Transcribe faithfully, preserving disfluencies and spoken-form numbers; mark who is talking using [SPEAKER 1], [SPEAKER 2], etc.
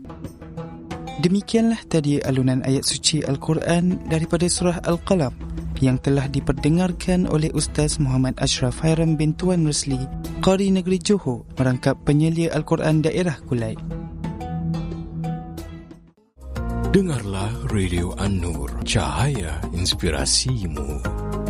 [SPEAKER 1] Demikianlah tadi alunan ayat suci Al-Quran daripada surah Al-Qalam yang telah diperdengarkan oleh Ustaz Muhammad Ashraf Hairam bin Tuan Rusli, Qari Negeri Johor, merangkap penyelia Al-Quran daerah Kulai.
[SPEAKER 2] Dengarlah Radio An-Nur, cahaya inspirasimu.